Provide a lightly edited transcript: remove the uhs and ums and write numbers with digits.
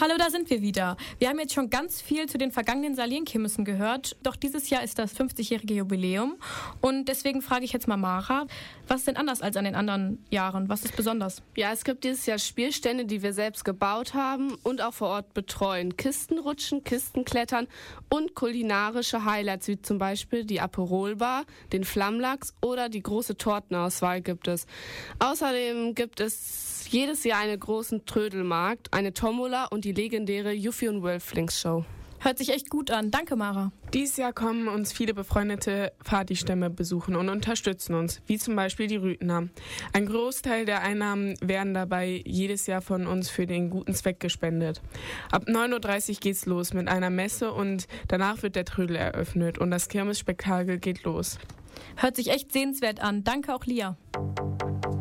Hallo, da sind wir wieder. Wir haben jetzt schon ganz viel zu den vergangenen Salienkirmessen gehört, doch dieses Jahr ist das 50-jährige Jubiläum und deswegen frage ich jetzt mal Mara, was ist denn anders als an den anderen Jahren? Was ist besonders? Ja, es gibt dieses Jahr Spielstände, die wir selbst gebaut haben und auch vor Ort betreuen. Kistenrutschen, Kistenklettern und kulinarische Highlights, wie zum Beispiel die Aperolbar, den Flammlachs oder die große Tortenauswahl gibt es. Außerdem gibt es jedes Jahr einen großen Trödelmarkt, eine Tombola und die legendäre Juffi und Wölflings-Show. Hört sich echt gut an. Danke, Mara. Dieses Jahr kommen uns viele befreundete Fadi-Stämme besuchen und unterstützen uns, wie zum Beispiel die Rüthener. Ein Großteil der Einnahmen werden dabei jedes Jahr von uns für den guten Zweck gespendet. Ab 9.30 Uhr geht's los mit einer Messe und danach wird der Trödel eröffnet und das Kirmesspektakel geht los. Hört sich echt sehenswert an. Danke auch, Lia.